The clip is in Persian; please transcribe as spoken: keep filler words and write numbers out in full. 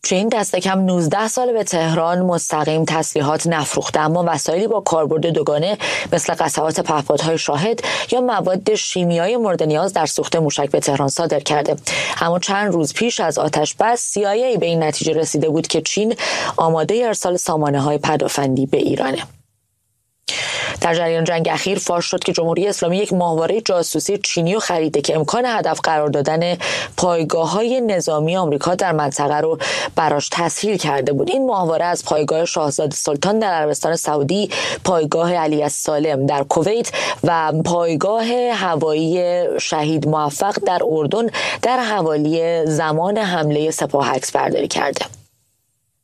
چین دست کم نوزده سال به تهران مستقیم تسلیحات نفروخته، اما وسایلی با کاربرد دوگانه مثل قطعات پهپادهای شاهد یا مواد شیمیایی مورد نیاز در سوخت موشک به تهران صادر کرده. اما چند روز پیش از آتش بس سی آی ای به این نتیجه رسیده بود که چین آماده ارسال سامانه‌های پدافندی به ایرانه. در جریان جنگ اخیر فاش شد که جمهوری اسلامی یک ماهواره جاسوسی چینی رو خریده که امکان هدف قرار دادن پایگاه‌های نظامی آمریکا در منطقه رو براش تسهیل کرده بود. این ماهواره از پایگاه شاهزاده سلطان در عربستان سعودی، پایگاه علی السالم در کویت و پایگاه هوایی شهید موفق در اردن در حوالی زمان حمله سپاه عکس برداری کرده.